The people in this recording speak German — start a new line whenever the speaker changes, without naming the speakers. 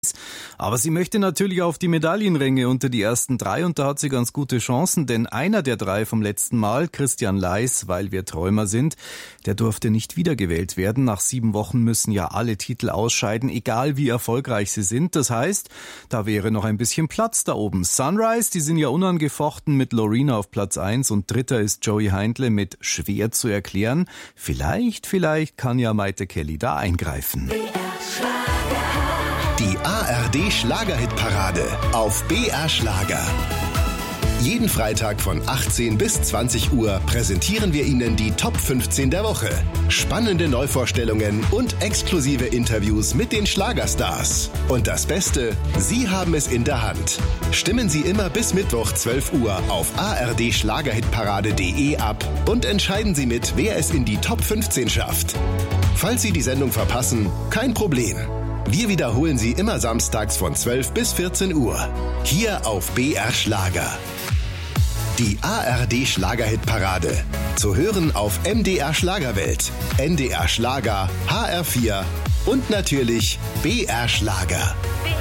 Aber sie möchte natürlich auf die Medaillenränge unter die ersten 3 und da hat sie ganz gute Chancen, denn einer der 3 vom letzten Mal, Christian Leis, weil wir Träumer sind, der durfte nicht wiedergewählt werden. Nach 7 Wochen müssen ja alle Titel ausscheiden, egal wie erfolgreich sie sind. Das heißt, da wäre noch ein bisschen Platz da oben. Sunrise, die sind ja unangefochten mit Lorena auf Platz 1 und dritter ist Joey Heindle mit schwer zu erklären. Vielleicht kann ja Maite Kelly da eingreifen.
Die ARD Schlagerhitparade auf BR Schlager. Jeden Freitag von 18 bis 20 Uhr präsentieren wir Ihnen die Top 15 der Woche. Spannende Neuvorstellungen und exklusive Interviews mit den Schlagerstars. Und das Beste, Sie haben es in der Hand. Stimmen Sie immer bis Mittwoch 12 Uhr auf ardschlagerhitparade.de ab und entscheiden Sie mit, wer es in die Top 15 schafft. Falls Sie die Sendung verpassen, kein Problem. Wir wiederholen sie immer samstags von 12 bis 14 Uhr. Hier auf BR Schlager. Die ARD Schlagerhitparade. Zu hören auf MDR Schlagerwelt, NDR Schlager, HR4 und natürlich BR Schlager.